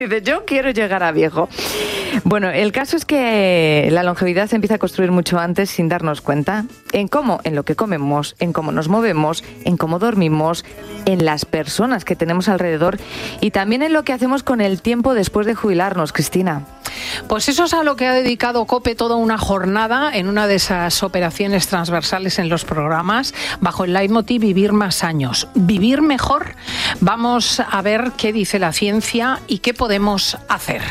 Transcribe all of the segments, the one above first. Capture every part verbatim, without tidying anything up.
Dice, yo quiero llegar a viejo. Bueno, el caso es que la longevidad se empieza a construir mucho antes sin darnos cuenta. En cómo, en lo que comemos, en cómo nos movemos, en cómo dormimos, en las personas que tenemos alrededor y también en lo que hacemos con el tiempo después de jubilarnos, Cristina. Pues eso es a lo que ha dedicado COPE toda una jornada en una de esas operaciones transversales en los programas, bajo el leitmotiv Vivir más años. ¿Vivir mejor? Vamos a ver qué dice la ciencia y qué podemos hacer.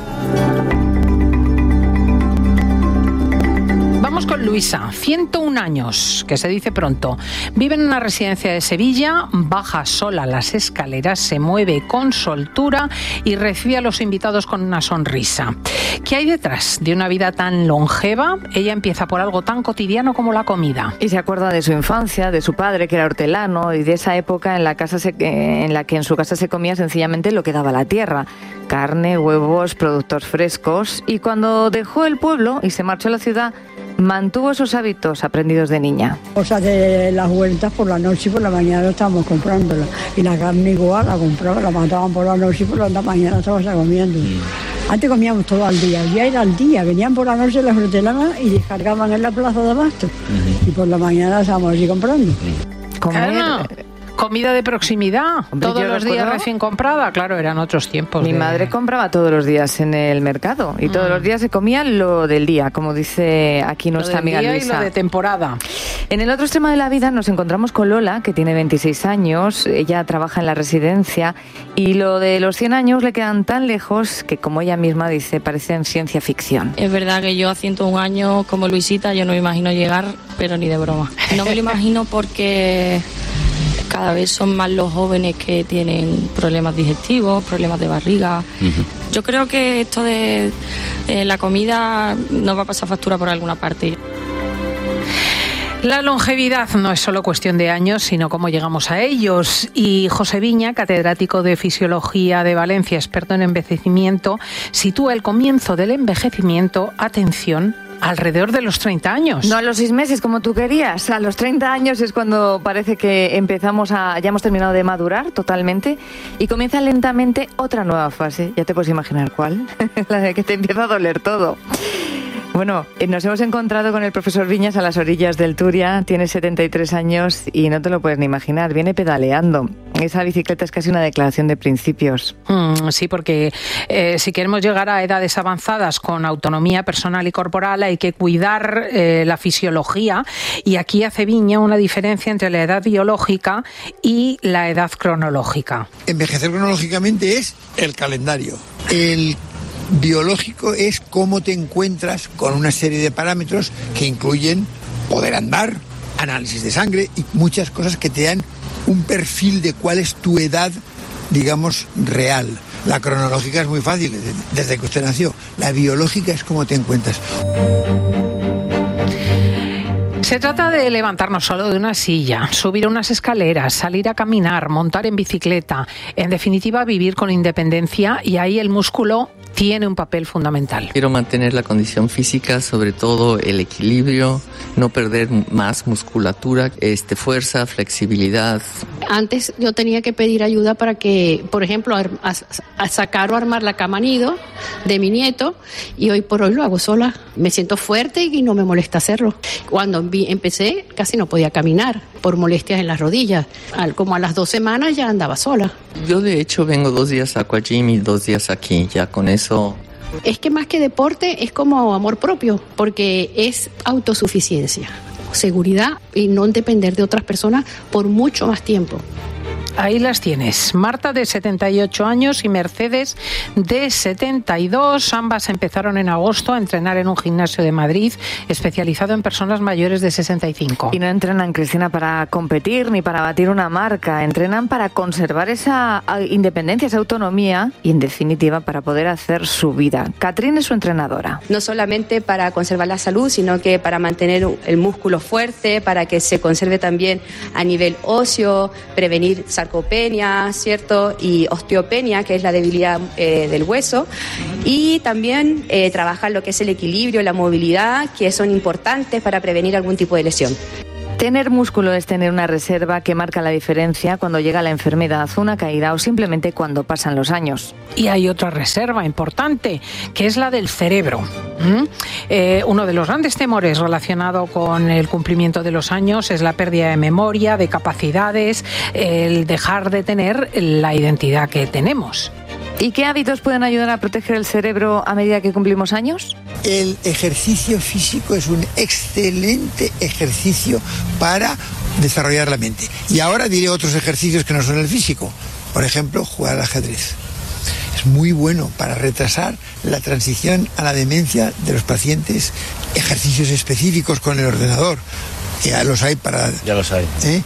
Vamos con Luisa, ciento un años, que se dice pronto. Vive en una residencia de Sevilla, baja sola las escaleras, se mueve con soltura y recibe a los invitados con una sonrisa. ¿Qué hay detrás de una vida tan longeva? Ella empieza por algo tan cotidiano como la comida. Y se acuerda de su infancia, de su padre que era hortelano y de esa época en la, casa se, en la que en su casa se comía sencillamente lo que daba la tierra. Carne, huevos, productos frescos. Y cuando dejó el pueblo y se marchó a la ciudad, mantuvo esos hábitos aprendidos de niña. O sea, de las vueltas por la noche y por la mañana estábamos comprándola. Y la carne igual, la compraba, la mataban por la noche y por la mañana estábamos comiendo. Mm. Antes comíamos todo al día, ya era al día. Venían por la noche las hortelanas y descargaban en la plaza de abasto. Mm. Y por la mañana estábamos allí comprando. Mm. Comer... Comida de proximidad, Hombre, todos los días recién comprada, claro, eran otros tiempos. Mi de... madre compraba todos los días en el mercado y mm. todos los días se comía lo del día, como dice aquí nuestra amiga Luisa. Lo del día y lo de temporada. En el otro extremo de la vida nos encontramos con Lola, que tiene veintiséis años, ella trabaja en la residencia y lo de los cien años le quedan tan lejos que, como ella misma dice, parecen ciencia ficción. Es verdad que yo a ciento un años, como Luisita, yo no me imagino llegar, pero ni de broma. No me lo imagino porque... Cada vez son más los jóvenes que tienen problemas digestivos, problemas de barriga. Uh-huh. Yo creo que esto de eh, la comida nos va a pasar factura por alguna parte. La longevidad no es solo cuestión de años, sino cómo llegamos a ellos. Y José Viña, catedrático de Fisiología de Valencia, experto en envejecimiento, sitúa el comienzo del envejecimiento, atención, alrededor de los treinta años. No a los seis meses como tú querías. A los treinta años es cuando parece que empezamos a, ya hemos terminado de madurar totalmente y comienza lentamente otra nueva fase. Ya te puedes imaginar cuál. La de que te empieza a doler todo. Bueno, nos hemos encontrado con el profesor Viñas a las orillas del Turia, tiene setenta y tres años y no te lo puedes ni imaginar, viene pedaleando. Esa bicicleta es casi una declaración de principios. Mm, sí, porque eh, si queremos llegar a edades avanzadas con autonomía personal y corporal hay que cuidar eh, la fisiología y aquí hace Viña una diferencia entre la edad biológica y la edad cronológica. Envejecer cronológicamente es el calendario. El biológico es cómo te encuentras con una serie de parámetros que incluyen poder andar, análisis de sangre y muchas cosas que te dan un perfil de cuál es tu edad, digamos, real. La cronológica es muy fácil, desde que usted nació. La biológica es cómo te encuentras. Se trata de levantarnos solo de una silla, subir unas escaleras, salir a caminar, montar en bicicleta, en definitiva vivir con independencia y ahí el músculo tiene un papel fundamental. Quiero mantener la condición física, sobre todo el equilibrio, no perder más musculatura, este, fuerza, flexibilidad. Antes yo tenía que pedir ayuda para que, por ejemplo, a, a, a sacar o armar la cama nido de mi nieto y hoy por hoy lo hago sola. Me siento fuerte y no me molesta hacerlo. Cuando vi, empecé casi no podía caminar por molestias en las rodillas. Al, como a las dos semanas ya andaba sola. Yo de hecho vengo dos días a Aquagym y dos días aquí, ya con eso. Es que más que deporte es como amor propio, porque es autosuficiencia, seguridad y no depender de otras personas por mucho más tiempo. Ahí las tienes, Marta de setenta y ocho años y Mercedes de setenta y dos, ambas empezaron en agosto a entrenar en un gimnasio de Madrid especializado en personas mayores de sesenta y cinco. Y no entrenan, Cristina, para competir ni para batir una marca, entrenan para conservar esa independencia, esa autonomía y en definitiva para poder hacer su vida. Catrín es su entrenadora. No solamente para conservar la salud, sino que para mantener el músculo fuerte, para que se conserve también a nivel óseo, prevenir sarcopenia, ¿cierto? Y osteopenia, que es la debilidad eh, del hueso, y también eh, trabajar lo que es el equilibrio, la movilidad, que son importantes para prevenir algún tipo de lesión. Tener músculo es tener una reserva que marca la diferencia cuando llega la enfermedad, una caída o simplemente cuando pasan los años. Y hay otra reserva importante, que es la del cerebro. ¿Mm? Eh, uno de los grandes temores relacionado con el cumplimiento de los años es la pérdida de memoria, de capacidades, el dejar de tener la identidad que tenemos. ¿Y qué hábitos pueden ayudar a proteger el cerebro a medida que cumplimos años? El ejercicio físico es un excelente ejercicio para desarrollar la mente. Y ahora diré otros ejercicios que no son el físico. Por ejemplo, jugar al ajedrez. Es muy bueno para retrasar la transición a la demencia de los pacientes. Ejercicios específicos con el ordenador. Ya los hay para... Ya los hay. ¿Eh?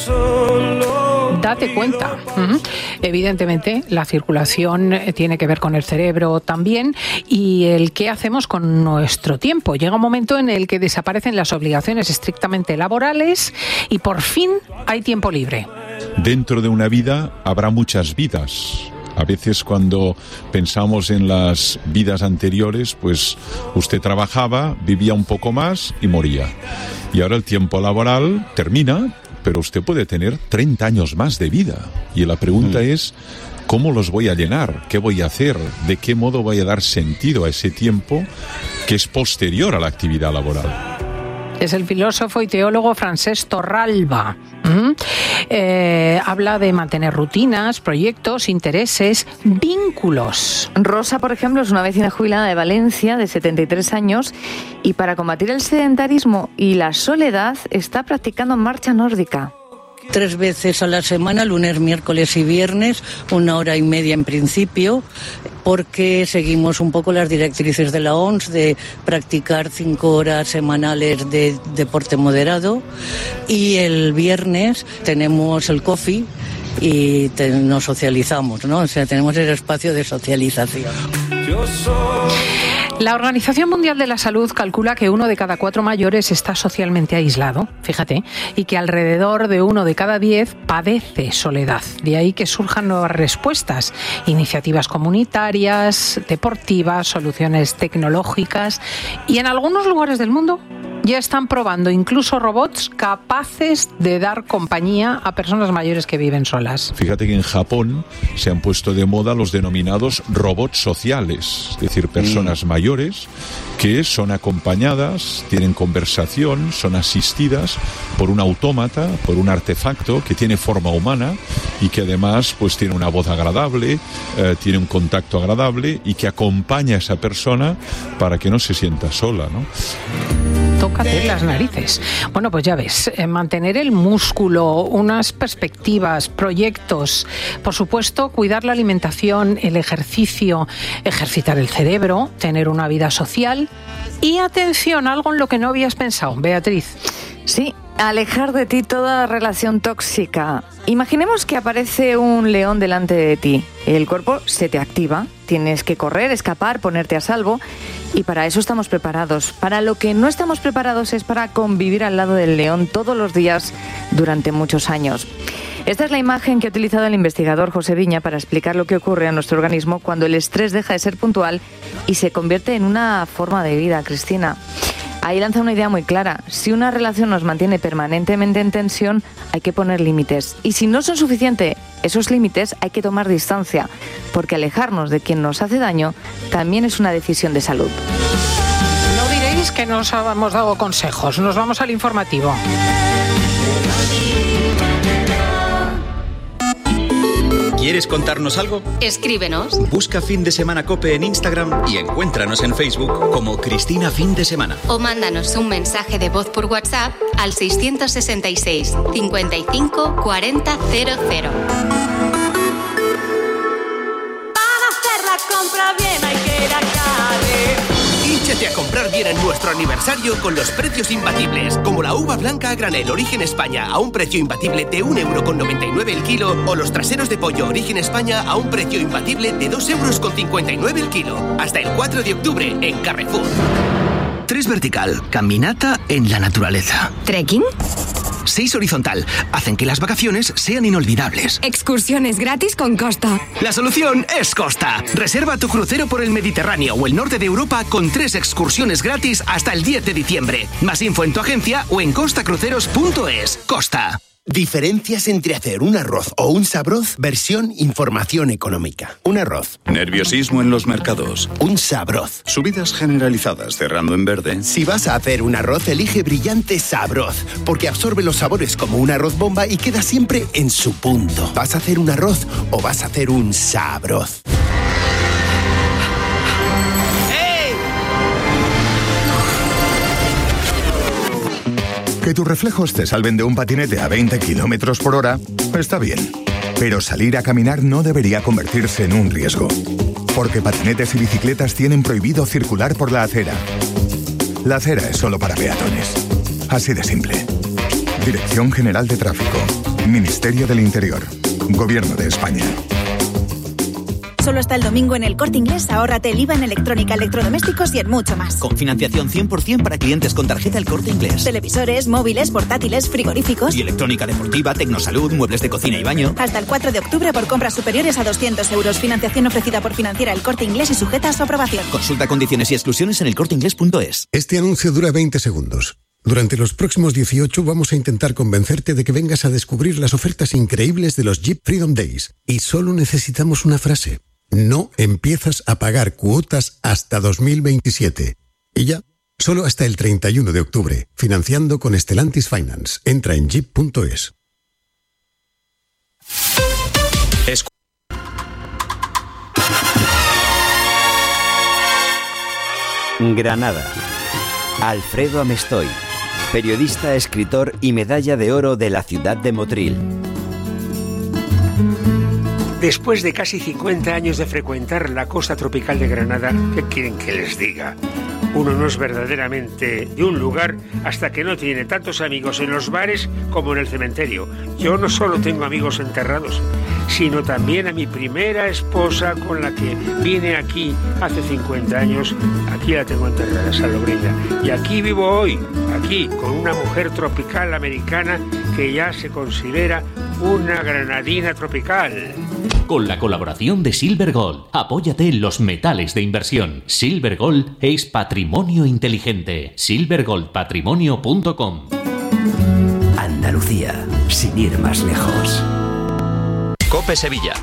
Date cuenta. Uh-huh. Evidentemente, la circulación tiene que ver con el cerebro también y el qué hacemos con nuestro tiempo. Llega un momento en el que desaparecen las obligaciones estrictamente laborales y por fin hay tiempo libre. Dentro de una vida habrá muchas vidas. A veces cuando pensamos en las vidas anteriores, pues usted trabajaba, vivía un poco más y moría. Y ahora el tiempo laboral termina, pero usted puede tener treinta años más de vida. Y la pregunta mm. es, ¿cómo los voy a llenar? ¿Qué voy a hacer? ¿De qué modo voy a dar sentido a ese tiempo que es posterior a la actividad laboral? Es el filósofo y teólogo Francesc Torralba. ¿Mm? Eh, habla de mantener rutinas, proyectos, intereses, vínculos. Rosa, por ejemplo, es una vecina jubilada de Valencia de setenta y tres años y para combatir el sedentarismo y la soledad está practicando marcha nórdica. Tres veces a la semana, lunes, miércoles y viernes, una hora y media en principio, porque seguimos un poco las directrices de la O M S de practicar cinco horas semanales de deporte moderado. Y el viernes tenemos el coffee y te, nos socializamos, ¿no? O sea, tenemos ese espacio de socialización. Yo soy... La Organización Mundial de la Salud calcula que uno de cada cuatro mayores está socialmente aislado, fíjate, y que alrededor de uno de cada diez padece soledad. De ahí que surjan nuevas respuestas, iniciativas comunitarias, deportivas, soluciones tecnológicas y en algunos lugares del mundo ya están probando incluso robots capaces de dar compañía a personas mayores que viven solas. Fíjate que en Japón se han puesto de moda los denominados robots sociales, es decir, personas mm. mayores que son acompañadas, tienen conversación, son asistidas por un autómata, por un artefacto que tiene forma humana y que además pues tiene una voz agradable, eh, tiene un contacto agradable y que acompaña a esa persona para que no se sienta sola, ¿no? Tócate las narices. Bueno, pues ya ves, eh, mantener el músculo, unas perspectivas, proyectos, por supuesto, cuidar la alimentación, el ejercicio, ejercitar el cerebro, tener una vida social y, atención, algo en lo que no habías pensado, Beatriz. Sí, alejar de ti toda relación tóxica. Imaginemos que aparece un león delante de ti. El cuerpo se te activa, tienes que correr, escapar, ponerte a salvo. Y para eso estamos preparados. Para lo que no estamos preparados es para convivir al lado del león todos los días durante muchos años. Esta es la imagen que ha utilizado el investigador José Viña para explicar lo que ocurre a nuestro organismo cuando el estrés deja de ser puntual y se convierte en una forma de vida, Cristina. Ahí lanza una idea muy clara. Si una relación nos mantiene permanentemente en tensión, hay que poner límites. Y si no son suficientes esos límites, hay que tomar distancia, porque alejarnos de quien nos hace daño también es una decisión de salud. No diréis que nos hemos dado consejos. Nos vamos al informativo. ¿Quieres contarnos algo? Escríbenos. Busca Fin de Semana COPE en Instagram y encuéntranos en Facebook como Cristina Fin de Semana. O mándanos un mensaje de voz por WhatsApp al seiscientos sesenta y seis, cincuenta y cinco, cuarenta, cero cero. Para hacer la compra bien hay que ir a Cade. Hínchate a comprar bien en nuestro aniversario con los precios imbatibles, como la uva blanca a granel Origen España a un precio imbatible de un euro con noventa y nueve el kilo, o los traseros de pollo Origen España a un precio imbatible de dos euros con cincuenta y nueve el kilo. Hasta el cuatro de octubre en Carrefour. Tres Vertical, caminata en la naturaleza. ¿Trekking? seis horizontal. Hacen que las vacaciones sean inolvidables. Excursiones gratis con Costa. La solución es Costa. Reserva tu crucero por el Mediterráneo o el norte de Europa con tres excursiones gratis hasta el diez de diciembre. Más info en tu agencia o en costa cruceros punto es. Costa. Diferencias entre hacer un arroz o un sabroz, versión información económica. Un arroz. Nerviosismo en los mercados. Un sabroz. Subidas generalizadas cerrando en verde. Si vas a hacer un arroz, elige Brillante Sabroz, porque absorbe los sabores como un arroz bomba y queda siempre en su punto. ¿Vas a hacer un arroz o vas a hacer un sabroz? Que tus reflejos te salven de un patinete a veinte kilómetros por hora está bien, pero salir a caminar no debería convertirse en un riesgo, porque patinetes y bicicletas tienen prohibido circular por la acera. La acera es solo para peatones. Así de simple. Dirección General de Tráfico. Ministerio del Interior. Gobierno de España. Solo hasta el domingo en El Corte Inglés, ahórrate el I V A en electrónica, electrodomésticos y en mucho más. Con financiación cien por ciento para clientes con tarjeta El Corte Inglés. Televisores, móviles, portátiles, frigoríficos. Y electrónica deportiva, tecnosalud, muebles de cocina y baño. Hasta el cuatro de octubre por compras superiores a doscientos euros. Financiación ofrecida por Financiera El Corte Inglés y sujeta a su aprobación. Consulta condiciones y exclusiones en el corte inglés punto es. Este anuncio dura veinte segundos. Durante los próximos dieciocho vamos a intentar convencerte de que vengas a descubrir las ofertas increíbles de los Jeep Freedom Days. Y solo necesitamos una frase. No empiezas a pagar cuotas hasta dos mil veintisiete. Y ya, solo hasta el treinta y uno de octubre. Financiando con Stellantis Finance. Entra en jeep punto es. Es... Granada. Alfredo Amestoy, periodista, escritor y medalla de oro de la ciudad de Motril. Después de casi cincuenta años de frecuentar la costa tropical de Granada, ¿qué quieren que les diga? Uno no es verdaderamente de un lugar hasta que no tiene tantos amigos en los bares como en el cementerio. Yo no solo tengo amigos enterrados, sino también a mi primera esposa con la que vine aquí hace cincuenta años. Aquí la tengo enterrada, Salobreña. Y aquí vivo hoy, aquí, con una mujer tropical americana que ya se considera una granadina tropical. Con la colaboración de Silver Gold, apóyate en los metales de inversión. Silver Gold es patrimonio inteligente. silver gold patrimonio punto com. Andalucía, sin ir más lejos. COPE Sevilla.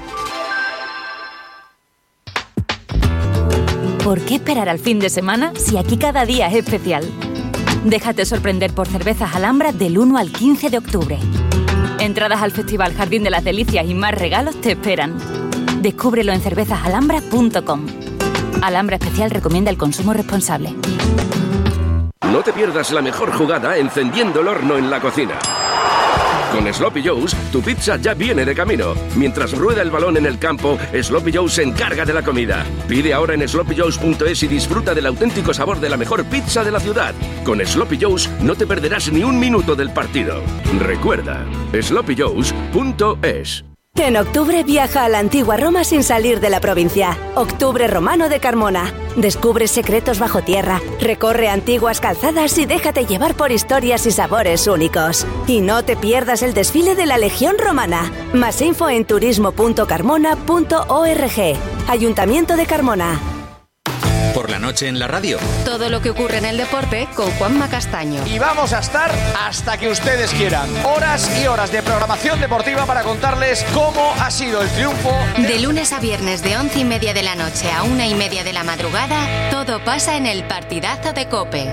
¿Por qué esperar al fin de semana si aquí cada día es especial? Déjate sorprender por Cervezas Alhambra del uno al quince de octubre. Entradas al Festival Jardín de las Delicias y más regalos te esperan. Descúbrelo en cervezas alhambra punto com. Alhambra Especial recomienda el consumo responsable. No te pierdas la mejor jugada encendiendo el horno en la cocina. Con Sloppy Joe's, tu pizza ya viene de camino. Mientras rueda el balón en el campo, Sloppy Joe's se encarga de la comida. Pide ahora en sloppy joes punto es y disfruta del auténtico sabor de la mejor pizza de la ciudad. Con Sloppy Joe's no te perderás ni un minuto del partido. Recuerda, sloppy joes punto es. En octubre viaja a la antigua Roma sin salir de la provincia. Octubre Romano de Carmona. Descubre secretos bajo tierra, recorre antiguas calzadas y déjate llevar por historias y sabores únicos. Y no te pierdas el desfile de la Legión Romana. Más info en turismo punto carmona punto org. Ayuntamiento de Carmona. Por la noche en la radio. Todo lo que ocurre en el deporte con Juanma Castaño. Y vamos a estar hasta que ustedes quieran. Horas y horas de programación deportiva para contarles cómo ha sido el triunfo. De, de lunes a viernes de once y media de la noche a una y media de la madrugada, todo pasa en el partidazo de COPE.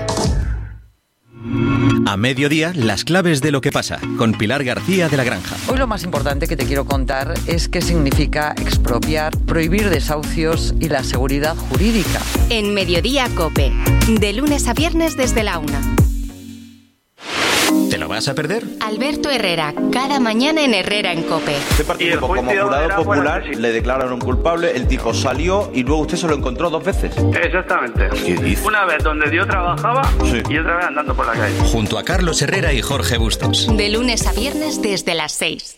A mediodía, las claves de lo que pasa, con Pilar García de la Granja. Hoy lo más importante que te quiero contar es qué significa expropiar, prohibir desahucios y la seguridad jurídica. En Mediodía COPE, de lunes a viernes desde la una. ¿Te lo vas a perder? Alberto Herrera, cada mañana en Herrera en COPE. Usted participó como jurado popular, le declararon culpable, el tipo salió y luego usted se lo encontró dos veces. Exactamente. ¿Qué dice? Una vez donde yo trabajaba sí. y otra vez andando por la calle. Junto a Carlos Herrera y Jorge Bustos. De lunes a viernes desde las seis.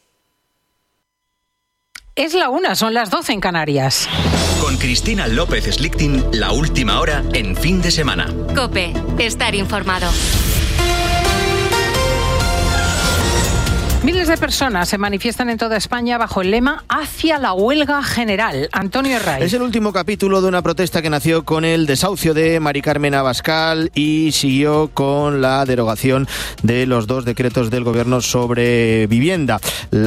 Es la una, son las doce en Canarias. Con Cristina López Slichting, la última hora en fin de semana. COPE, estar informado. Miles de personas se manifiestan en toda España bajo el lema Hacia la huelga general. Antonio Herraiz. Es el último capítulo de una protesta que nació con el desahucio de Mari Carmen Abascal y siguió con la derogación de los dos decretos del Gobierno sobre vivienda.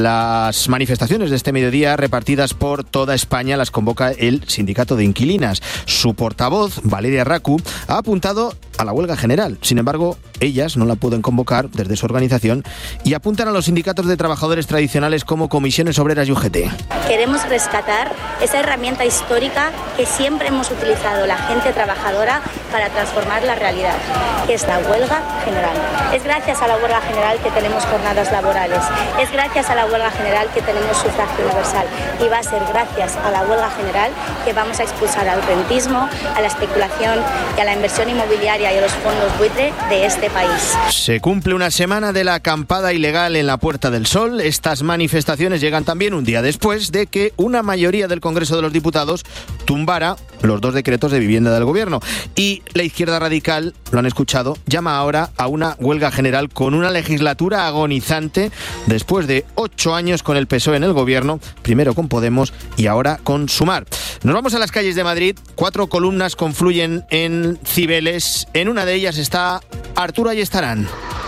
Las manifestaciones de este mediodía, repartidas por toda España, las convoca el Sindicato de Inquilinas. Su portavoz, Valeria Racu, ha apuntado a la huelga general. Sin embargo, ellas no la pueden convocar desde su organización y apuntan a los sindicatos de trabajadores tradicionales como Comisiones Obreras y U G T. Queremos rescatar esa herramienta histórica que siempre hemos utilizado la gente trabajadora para transformar la realidad, que es la huelga general. Es gracias a la huelga general que tenemos jornadas laborales, es gracias a la huelga general que tenemos sufragio universal y va a ser gracias a la huelga general que vamos a expulsar al rentismo, a la especulación y a la inversión inmobiliaria y a los fondos buitre de este país. Se cumple una semana de la acampada ilegal en la Puerta del Sol. Estas manifestaciones llegan también un día después de que una mayoría del Congreso de los Diputados tumbara los dos decretos de vivienda del Gobierno. Y la izquierda radical, lo han escuchado, llama ahora a una huelga general con una legislatura agonizante después de ocho años con el P S O E en el Gobierno, primero con Podemos y ahora con Sumar. Nos vamos a las calles de Madrid. Cuatro columnas confluyen en Cibeles. En una de ellas está Arturo Ayestarán.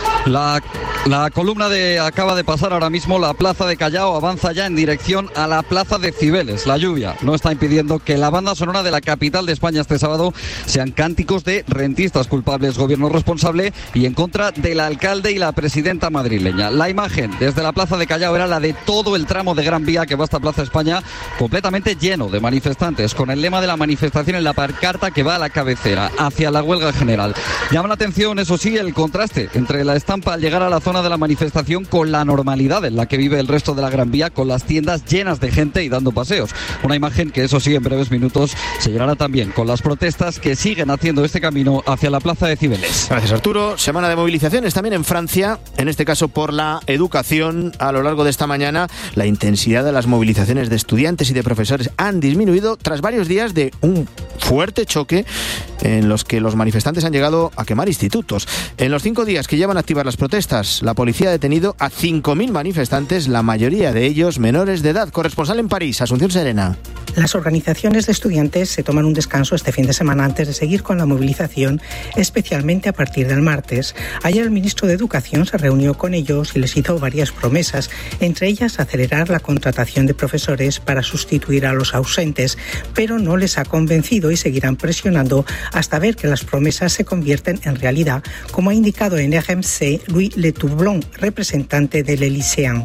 La, la columna de acaba de pasar ahora mismo la plaza de Callao, avanza ya en dirección a la plaza de Cibeles. La lluvia no está impidiendo que la banda sonora de la capital de España este sábado sean cánticos de rentistas culpables, gobierno responsable y en contra del alcalde y la presidenta madrileña. La imagen desde la plaza de Callao era la de todo el tramo de Gran Vía que va hasta Plaza España, completamente lleno de manifestantes, con el lema de la manifestación en la pancarta que va a la cabecera, hacia la huelga general. Llama la atención, eso sí, el contraste entre la estampa al llegar a la zona de la manifestación con la normalidad en la que vive el resto de la Gran Vía, con las tiendas llenas de gente y dando paseos. Una imagen que, eso sí, en breves minutos se llenará también con las protestas que siguen haciendo este camino hacia la plaza de Cibeles. Gracias, Arturo. Semana de movilizaciones también en Francia, en este caso por la educación. A lo largo de esta mañana, la intensidad de las movilizaciones de estudiantes y de profesores han disminuido tras varios días de un fuerte choque en los que los manifestantes han llegado a quemar institutos. En los cinco días que llevan activas las protestas, la policía ha detenido a cinco mil manifestantes, la mayoría de ellos menores de edad. Corresponsal en París, Asunción Serena. Las organizaciones de estudiantes se toman un descanso este fin de semana antes de seguir con la movilización, especialmente a partir del martes. Ayer el ministro de Educación se reunió con ellos y les hizo varias promesas, entre ellas acelerar la contratación de profesores para sustituir a los ausentes, pero no les ha convencido y seguirán presionando hasta ver que las promesas se convierten en realidad, como ha indicado en R M C Louis Letoublon, representante del Elyséen.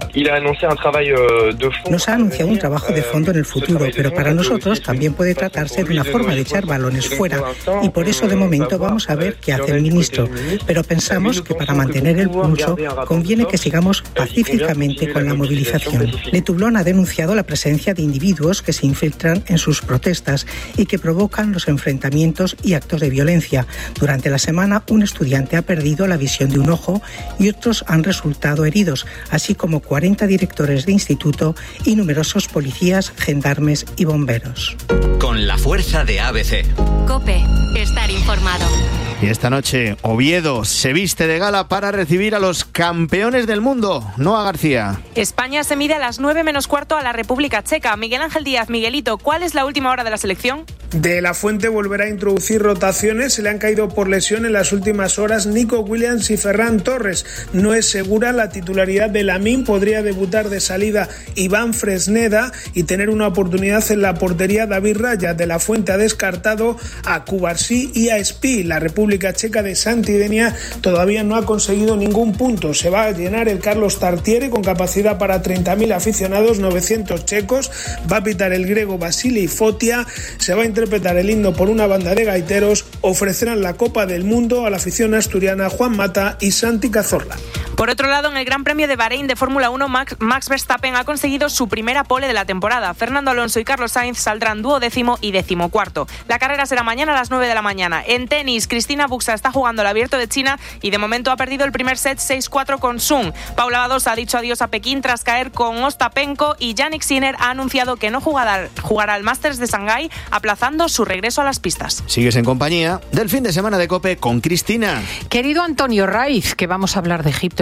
Nos ha anunciado un trabajo de fondo en el futuro, pero para nosotros también puede tratarse de una forma de echar balones fuera y por eso de momento vamos a ver qué hace el ministro. Pero pensamos que para mantener el pulso conviene que sigamos pacíficamente con la movilización. Letoublon ha denunciado la presencia de individuos que se infiltran en sus protestas y que provocan los enfrentamientos y actos de violencia. Durante la semana, un estudiante ha perdido la visión de un ojo y otros han resultado heridos, así como cuarenta directores de instituto y numerosos policías, gendarmes y bomberos. Con la fuerza de A B C. COPE. Estar informado. Y esta noche, Oviedo se viste de gala para recibir a los campeones del mundo. Noa García. España se mide a las nueve menos cuarto a la República Checa. Miguel Ángel Díaz, Miguelito, ¿cuál es la última hora de la selección? De la Fuente volverá a introducir rotaciones. Se le han caído por lesión en las últimas horas Nico Williams y Ferran Torres. No es segura la titularidad de Lamine. Podría debutar de salida Iván Fresneda y tener una oportunidad en la portería David Raya. De la Fuente ha descartado a Cubarsí y a Espí. La República Checa de Santidenia todavía no ha conseguido ningún punto. Se va a llenar el Carlos Tartiere con capacidad para treinta mil aficionados, novecientos checos. Va a pitar el griego Vasily Fotia. Se va a interpretar el himno por una banda de gaiteros. Ofrecerán la Copa del Mundo a la afición asturiana Juan Mata y Santi Cazorla. Por otro lado, en el Gran Premio de Bahrein de Fórmula uno, Max, Max Verstappen ha conseguido su primera pole de la temporada. Fernando Alonso y Carlos Sainz saldrán duodécimo y decimocuarto. La carrera será mañana a las nueve de la mañana. En tenis, Cristina Buxa está jugando el Abierto de China y de momento ha perdido el primer set seis cuatro con Sun. Paula Badosa ha dicho adiós a Pekín tras caer con Ostapenko y Yannick Sinner ha anunciado que no jugará, jugará al Masters de Shanghái, aplazando su regreso a las pistas. Sigues en compañía del fin de semana de COPE con Cristina. Querido Antonio Raiz, que vamos a hablar de Egipto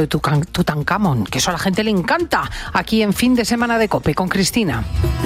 de Tutankamón, que eso a la gente le encanta, aquí en Fin de Semana de COPE con Cristina.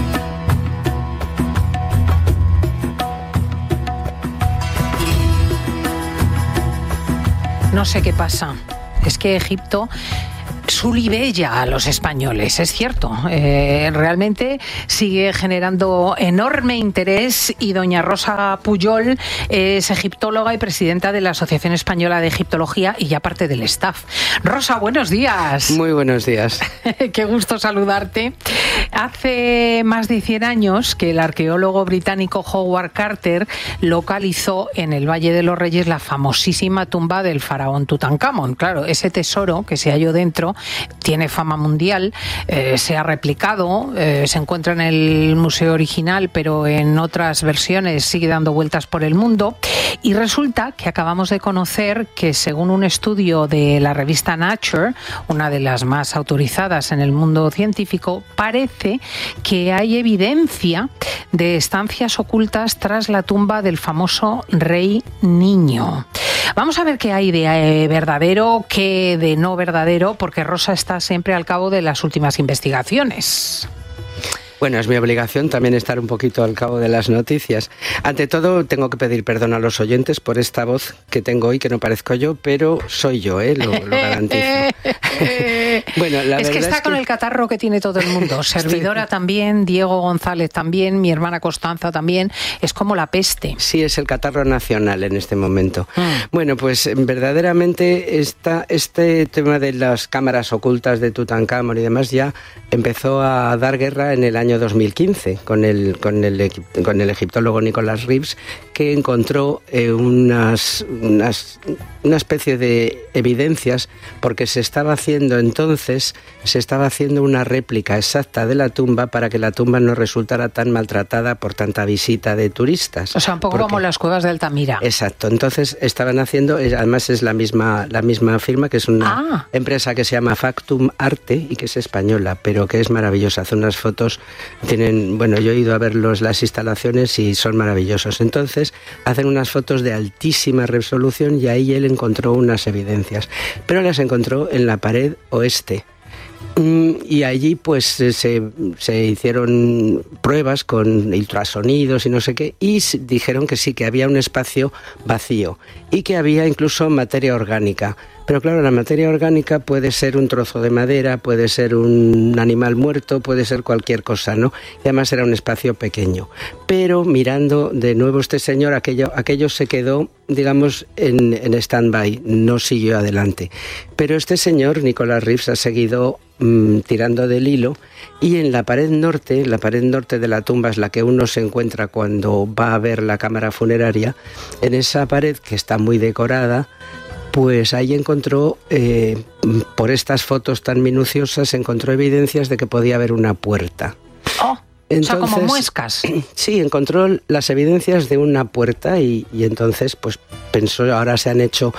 No sé qué pasa. Es que Egipto sulibella a los españoles, es cierto. Eh, realmente sigue generando enorme interés y doña Rosa Pujol es egiptóloga y presidenta de la Asociación Española de Egiptología y ya parte del staff. Rosa, buenos días. Muy buenos días. Qué gusto saludarte. Hace más de cien años que el arqueólogo británico Howard Carter localizó en el Valle de los Reyes la famosísima tumba del faraón Tutankamón. Claro, ese tesoro que se halló dentro tiene fama mundial, eh, se ha replicado, eh, se encuentra en el museo original, pero en otras versiones sigue dando vueltas por el mundo. Y resulta que acabamos de conocer que, según un estudio de la revista Nature, una de las más autorizadas en el mundo científico, parece que hay evidencia de estancias ocultas tras la tumba del famoso rey niño. Vamos a ver qué hay de eh, verdadero, qué de no verdadero, porque Rosa está siempre al cabo de las últimas investigaciones. Bueno, es mi obligación también estar un poquito al cabo de las noticias. Ante todo, tengo que pedir perdón a los oyentes por esta voz que tengo hoy, que no parezco yo, pero soy yo, ¿eh? Lo, lo garantizo. Bueno, la es que está es con que... el catarro que tiene todo el mundo. Servidora también, Diego González también, mi hermana Constanza también. Es como la peste. Sí, es el catarro nacional en este momento. Mm. Bueno, pues verdaderamente esta, este tema de las cámaras ocultas de Tutankamón y demás ya empezó a dar guerra en el año dos mil quince con el, con el, con el egiptólogo Nicholas Reeves, que encontró eh, unas, unas, una especie de evidencias, porque se estaba haciendo entonces, se estaba haciendo una réplica exacta de la tumba para que la tumba no resultara tan maltratada por tanta visita de turistas. O sea, un poco porque, como las cuevas de Altamira. Exacto, entonces estaban haciendo, además es la misma, la misma firma, que es una ah. empresa que se llama Factum Arte y que es española, pero que es maravillosa, hace unas fotos. Tienen, bueno, yo he ido a ver los, las instalaciones y son maravillosos. Entonces, hacen unas fotos de altísima resolución y ahí él encontró unas evidencias. Pero las encontró en la pared oeste. Y allí pues se, se hicieron pruebas con ultrasonidos y no sé qué, y dijeron que sí, que había un espacio vacío y que había incluso materia orgánica. Pero claro, la materia orgánica puede ser un trozo de madera, puede ser un animal muerto, puede ser cualquier cosa, ¿no? Y además era un espacio pequeño. Pero mirando de nuevo este señor, aquello, aquello se quedó, digamos, en, en stand-by, no siguió adelante. Pero este señor, Nicholas Reeves, ha seguido mmm, tirando del hilo, y en la pared norte, la pared norte de la tumba es la que uno se encuentra cuando va a ver la cámara funeraria, en esa pared que está muy decorada, pues ahí encontró, eh, por estas fotos tan minuciosas, encontró evidencias de que podía haber una puerta. Oh, entonces, o sea, como muescas. Sí, encontró las evidencias de una puerta y, y entonces pues pensó, ahora se han hecho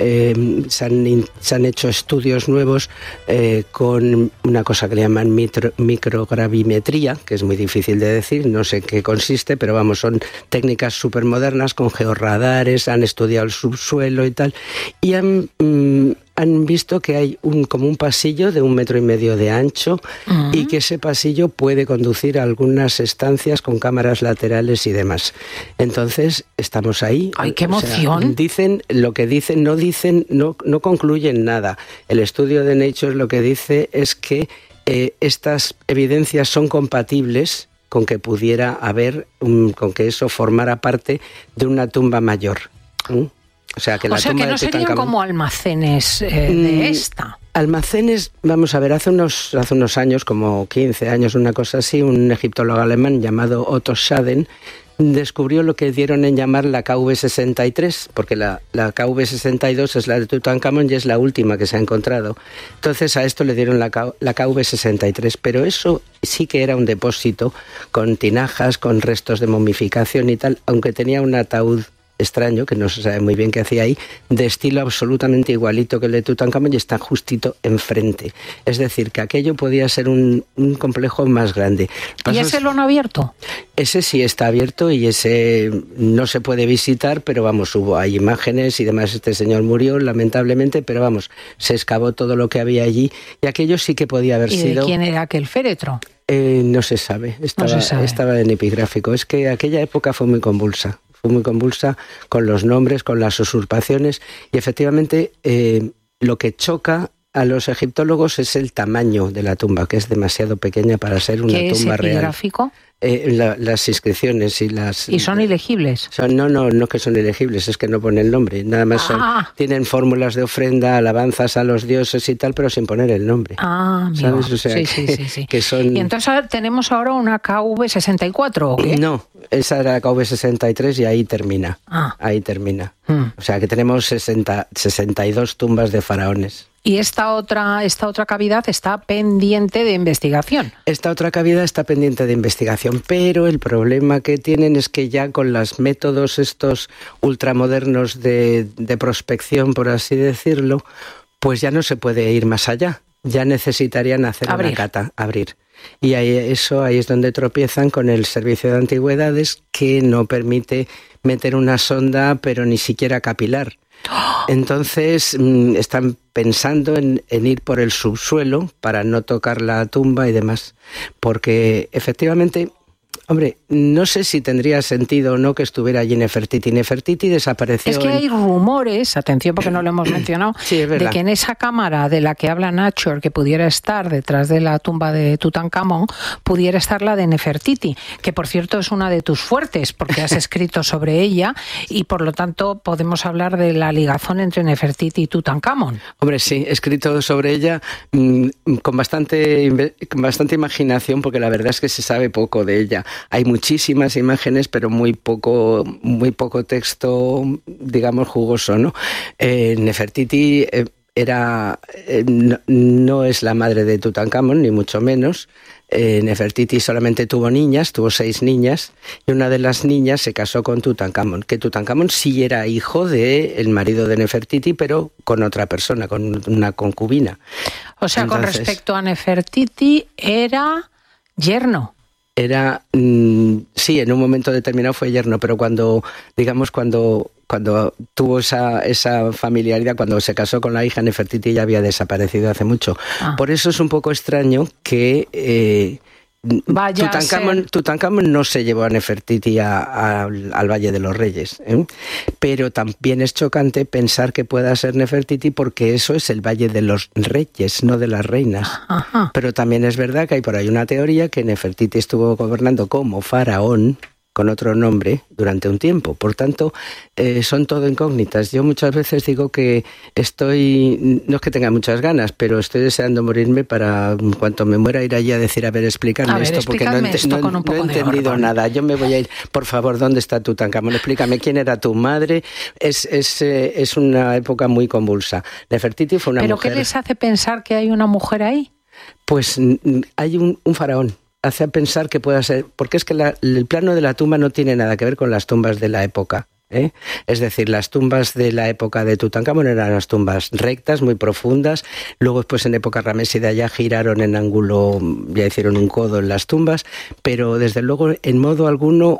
eh, se, han, se han hecho estudios nuevos eh, con una cosa que le llaman mitro, microgravimetría, que es muy difícil de decir, no sé qué consiste, pero vamos, son técnicas súper modernas con georradares, han estudiado el subsuelo y tal, y han... Mm, han visto que hay un, como un pasillo de un metro y medio de ancho uh-huh. y que ese pasillo puede conducir a algunas estancias con cámaras laterales y demás. Entonces, estamos ahí. ¡Ay, qué emoción! O sea, dicen lo que dicen, no dicen, no, no concluyen nada. El estudio de Nature lo que dice es que eh, estas evidencias son compatibles con que pudiera haber, um, con que eso formara parte de una tumba mayor. ¿Mm? O sea, que, la o sea, tumba que no de serían Tutankamón, como almacenes eh, de esta. Almacenes, vamos a ver, hace unos, hace unos años, como quince años, una cosa así, un egiptólogo alemán llamado Otto Schaden descubrió lo que dieron en llamar la K V sesenta y tres, porque la, la K V sesenta y dos es la de Tutankamón y es la última que se ha encontrado. Entonces a esto le dieron la, la K V sesenta y tres, pero eso sí que era un depósito con tinajas, con restos de momificación y tal, aunque tenía un ataúd extraño, que no se sabe muy bien qué hacía ahí, de estilo absolutamente igualito que el de Tutankamón y está justito enfrente. Es decir, que aquello podía ser un, un complejo más grande. ¿Y ese lo han abierto? Ese sí está abierto y ese no se puede visitar, pero vamos, hubo hay imágenes y demás. Este señor murió lamentablemente, pero vamos, se excavó todo lo que había allí y aquello sí que podía haber ¿Y sido... de quién era aquel féretro? Eh, no se sabe, estaba, no se sabe. Estaba en epigráfico. Es que aquella época fue muy convulsa, fue muy convulsa con los nombres, con las usurpaciones y efectivamente eh, lo que choca a los egiptólogos es el tamaño de la tumba, que es demasiado pequeña para ser una ¿Qué tumba es real. epigráfico? Eh, la, las inscripciones y las... ¿Y son ilegibles? Son, no, no, no que son ilegibles, es que no ponen el nombre. Nada más son, ah. tienen fórmulas de ofrenda, alabanzas a los dioses y tal, pero sin poner el nombre. Ah, ¿sabes? O sea, sí, que, sí, sí, sí. que son... ¿Y entonces tenemos ahora una K V sesenta y cuatro o qué? No, esa era la K V sesenta y tres y ahí termina. Ah. Ahí termina. Hmm. O sea que tenemos sesenta, sesenta y dos tumbas de faraones. Y esta otra, esta otra cavidad está pendiente de investigación. Esta otra cavidad está pendiente de investigación, pero el problema que tienen es que ya con los métodos estos ultramodernos de, de prospección, por así decirlo, pues ya no se puede ir más allá. Ya necesitarían hacer abrir. una cata, abrir. Y ahí, eso ahí es donde tropiezan con el Servicio de Antigüedades, que no permite meter una sonda, pero ni siquiera capilar. Entonces están pensando en, en ir por el subsuelo para no tocar la tumba y demás, porque efectivamente, hombre, no sé si tendría sentido o no que estuviera allí Nefertiti. Nefertiti desapareció. Es que en... hay rumores, atención porque no lo hemos mencionado, sí, es verdad, de que en esa cámara de la que habla Nature, que pudiera estar detrás de la tumba de Tutankamón, pudiera estar la de Nefertiti, que por cierto es una de tus fuertes porque has escrito sobre ella y por lo tanto podemos hablar de la ligazón entre Nefertiti y Tutankamón. Hombre, sí, he escrito sobre ella mmm, con bastante, con bastante imaginación porque la verdad es que se sabe poco de ella. Hay muchísimas imágenes, pero muy poco, muy poco texto, digamos, jugoso, ¿no? Eh, Nefertiti eh, era, eh, no, no es la madre de Tutankamón, ni mucho menos. Eh, Nefertiti solamente tuvo niñas, tuvo seis niñas, y una de las niñas se casó con Tutankamón, que Tutankamón sí era hijo del marido de Nefertiti, pero con otra persona, con una concubina. O sea, Entonces, con respecto a Nefertiti, era yerno. Era, mmm, sí, en un momento determinado fue yerno, pero cuando, digamos, cuando, cuando tuvo esa, esa familiaridad, cuando se casó con la hija, Nefertiti ya había desaparecido hace mucho. Ah. Por eso es un poco extraño que eh, Tutankamón, Tutankamón no se llevó a Nefertiti a, a, al Valle de los Reyes, ¿eh? Pero también es chocante pensar que pueda ser Nefertiti porque eso es el Valle de los Reyes, no de las reinas. Ajá. Pero también es verdad que hay por ahí una teoría que Nefertiti estuvo gobernando como faraón, con otro nombre, durante un tiempo. Por tanto, eh, son todo incógnitas. Yo muchas veces digo que estoy, no es que tenga muchas ganas, pero estoy deseando morirme para, en cuanto me muera, ir allí a decir, a ver, explícame a ver, esto, porque no, ent esto no, con un poco no he de entendido orden. nada. Yo me voy a ir, por favor, ¿dónde está Tutankamón? Explícame, ¿quién era tu madre? Es, es, eh, es una época muy convulsa. Nefertiti fue una ¿Pero mujer... qué les hace pensar que hay una mujer ahí? Pues hay un, un faraón. Hace pensar que pueda ser, porque es que la, el plano de la tumba no tiene nada que ver con las tumbas de la época, ¿eh? Es decir, las tumbas de la época de Tutankamón eran las tumbas rectas, muy profundas, luego después en época ramésida ya giraron en ángulo, ya hicieron un codo en las tumbas, pero desde luego en modo alguno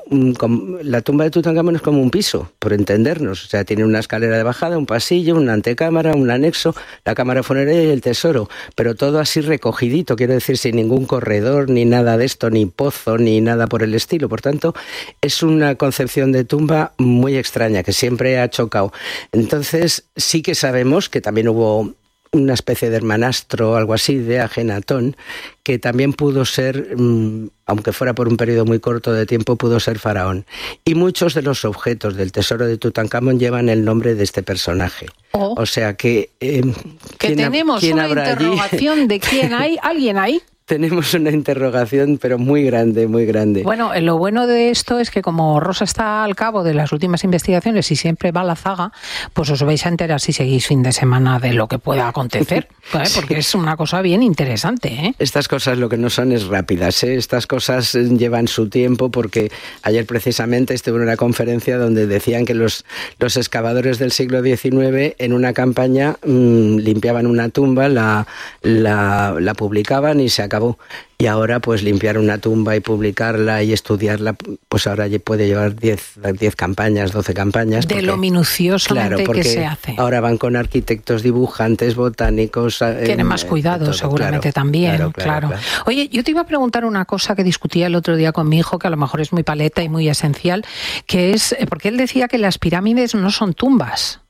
la tumba de Tutankamón es como un piso, por entendernos, o sea, tiene una escalera de bajada, un pasillo, una antecámara, un anexo, la cámara funeraria y el tesoro, pero todo así recogidito, quiero decir, sin ningún corredor, ni nada de esto, ni pozo, ni nada por el estilo, por tanto, es una concepción de tumba muy extraña, que siempre ha chocado. Entonces, sí que sabemos que también hubo una especie de hermanastro, algo así, de Ajenatón, que también pudo ser, mmm, aunque fuera por un periodo muy corto de tiempo, pudo ser faraón. Y muchos de los objetos del tesoro de Tutankamón llevan el nombre de este personaje. Oh. O sea que... Eh, que tenemos ¿quién una habrá interrogación allí? de quién hay, alguien hay. tenemos una interrogación, pero muy grande, muy grande. Bueno, lo bueno de esto es que como Rosa está al cabo de las últimas investigaciones y siempre va a la zaga, pues os vais a enterar si seguís fin de semana de lo que pueda acontecer, ¿eh? Porque es una cosa bien interesante, ¿eh? Estas cosas lo que no son es rápidas, ¿eh? Estas cosas llevan su tiempo, porque ayer precisamente estuve en una conferencia donde decían que los, los excavadores del siglo diecinueve en una campaña mmm, limpiaban una tumba, la, la, la publicaban y se acabó. Y ahora, pues, limpiar una tumba y publicarla y estudiarla, pues ahora puede llevar diez campañas, doce campañas. De porque, lo minuciosamente claro, que se hace. Ahora van con arquitectos, dibujantes, botánicos. Tienen eh, más cuidado, todo, seguramente claro, también, claro, claro, claro. claro. Oye, yo te iba a preguntar una cosa que discutía el otro día con mi hijo, que a lo mejor es muy paleta y muy esencial, que es, porque él decía que las pirámides no son tumbas.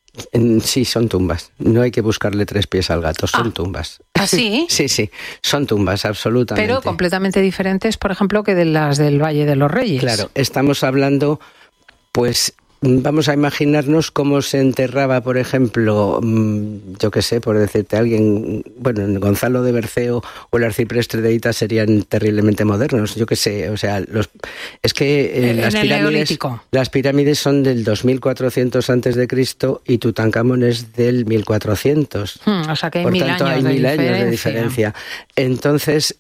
Sí, son tumbas. No hay que buscarle tres pies al gato, son ah. tumbas. ¿Ah, sí? Sí, sí, son tumbas, absolutamente. Pero completamente diferentes, por ejemplo, que de las del Valle de los Reyes. Claro, estamos hablando, pues, vamos a imaginarnos cómo se enterraba, por ejemplo, yo qué sé, por decirte a alguien, bueno, Gonzalo de Berceo o el arcipreste de Ita serían terriblemente modernos, yo qué sé, o sea, los, es que eh, en las el pirámides, Neolítico. Las pirámides son del dos mil cuatrocientos antes de Cristo y Tutankamón es del mil cuatrocientos. Hmm, o sea que hay por mil tanto años hay de mil diferencia. años de diferencia. Entonces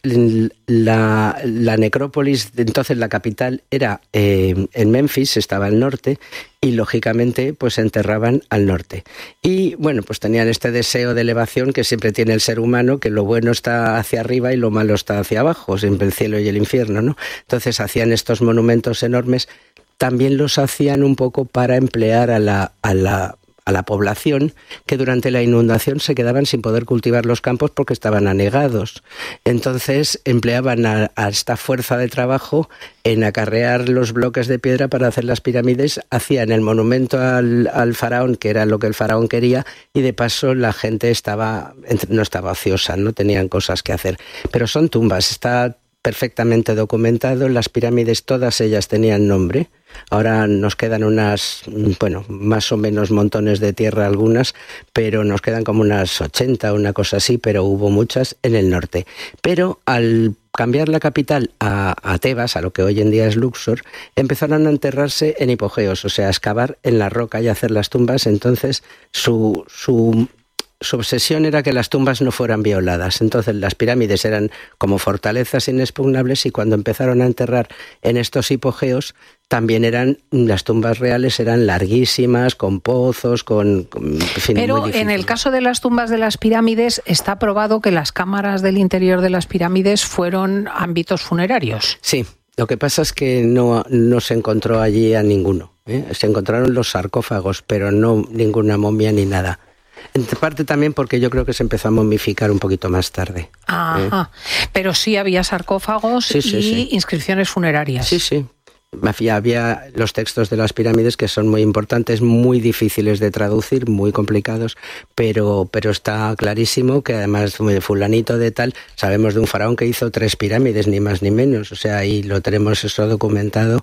la, la necrópolis, entonces la capital era eh, en Memphis, estaba al norte. Y lógicamente pues se enterraban al norte. Y bueno, pues tenían este deseo de elevación que siempre tiene el ser humano, que lo bueno está hacia arriba y lo malo está hacia abajo, siempre el cielo y el infierno, ¿no? Entonces hacían estos monumentos enormes. También los hacían un poco para emplear a la, a la, a la población, que durante la inundación se quedaban sin poder cultivar los campos porque estaban anegados. Entonces empleaban a, a esta fuerza de trabajo en acarrear los bloques de piedra para hacer las pirámides, hacían el monumento al, al faraón, que era lo que el faraón quería, y de paso la gente estaba no estaba ociosa, no tenían cosas que hacer. Pero son tumbas, está perfectamente documentado, las pirámides todas ellas tenían nombre. Ahora nos quedan unas, bueno, más o menos montones de tierra algunas, pero nos quedan como unas ochenta, una cosa así, pero hubo muchas en el norte. Pero al cambiar la capital a, a Tebas, a lo que hoy en día es Luxor, empezaron a enterrarse en hipogeos, o sea, a excavar en la roca y hacer las tumbas. Entonces su... su Su obsesión era que las tumbas no fueran violadas. Entonces las pirámides eran como fortalezas inexpugnables y cuando empezaron a enterrar en estos hipogeos, también eran, las tumbas reales eran larguísimas, con pozos, con... con en fin, pero en el caso de las tumbas de las pirámides está probado que las cámaras del interior de las pirámides fueron ámbitos funerarios. Sí, lo que pasa es que no, no se encontró allí a ninguno, ¿eh? Se encontraron los sarcófagos, pero no ninguna momia ni nada. En parte también porque yo creo que se empezó a momificar un poquito más tarde. Ajá, ¿eh? Pero sí había sarcófagos sí, sí, y sí. inscripciones funerarias. Sí, sí. Había los textos de las pirámides que son muy importantes, muy difíciles de traducir, muy complicados, pero, pero está clarísimo que además fulanito de tal, sabemos de un faraón que hizo tres pirámides, ni más ni menos, o sea, ahí lo tenemos eso documentado,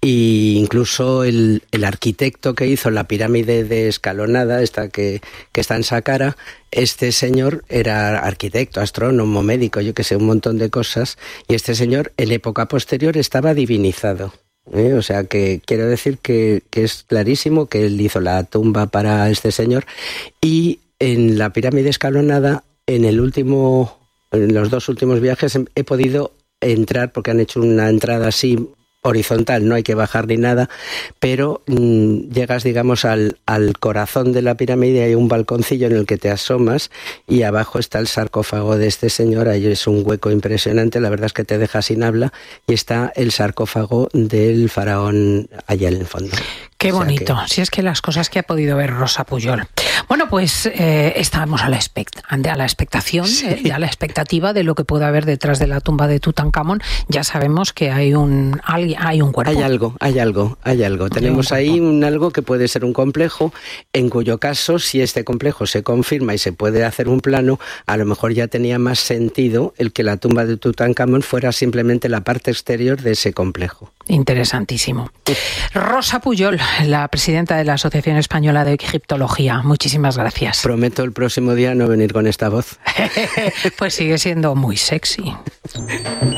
y incluso el, el arquitecto que hizo la pirámide de Escalonada, esta que, que está en Saqqara, este señor era arquitecto, astrónomo, médico, yo que sé, un montón de cosas, y este señor en época posterior estaba divinizado. ¿Eh? O sea, que quiero decir que, que es clarísimo que él hizo la tumba para este señor. Y en la pirámide escalonada, en el último, en los dos últimos viajes, he podido entrar, porque han hecho una entrada así horizontal, no hay que bajar ni nada, pero mmm, llegas, digamos, al, al corazón de la pirámide, hay un balconcillo en el que te asomas y abajo está el sarcófago de este señor, ahí es un hueco impresionante, la verdad es que te deja sin habla, y está el sarcófago del faraón allá en el fondo. Qué bonito, o sea que... si es que las cosas que ha podido ver Rosa Pujol. Bueno, pues eh, estamos a la, expect- a la expectación, sí. eh, a la expectativa de lo que pueda haber detrás de la tumba de Tutankamón. Ya sabemos que hay un, hay un cuerpo. Hay algo, hay algo, hay algo. Hay Tenemos un ahí un algo que puede ser un complejo, en cuyo caso, si este complejo se confirma y se puede hacer un plano, a lo mejor ya tenía más sentido el que la tumba de Tutankamón fuera simplemente la parte exterior de ese complejo. Interesantísimo. Rosa Pujol, la presidenta de la Asociación Española de Egiptología. Muchísimas gracias. Prometo el próximo día no venir con esta voz. Pues sigue siendo muy sexy.